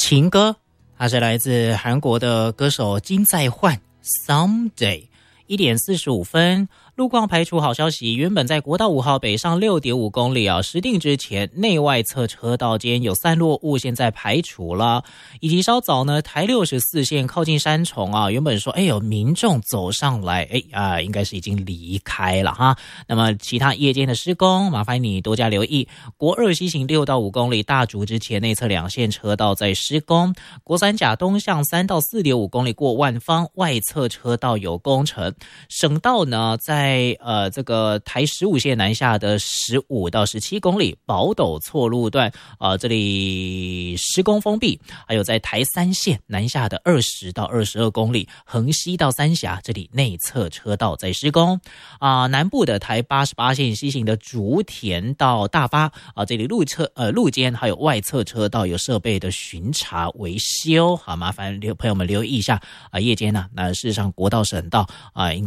情歌，它是来自韩国的歌手金在焕 Someday。1点45分，路况排除好消息，原本在国道5号北上 6.5 公里实定之前内外侧车道间有散落物，现在排除了。以及稍早呢，台64线靠近三重原本说有民众走上来应该是已经离开了哈。那么其他夜间的施工麻烦你多加留意。国2西行6到5公里大竹之前内侧2线车道在施工，国3甲东向3到 4.5 公里过万方外侧车道有工程。省道呢，在这个台15线南下的15到17公里宝斗错路段这里施工封闭，还有在台3线南下的20到22公里横溪到三峡这里内侧车道在施工南部的台88线西行的竹田到大发这里路肩还有外侧车道有设备的巡查维修麻烦朋友们留意一下夜间呢，那事实上国道省道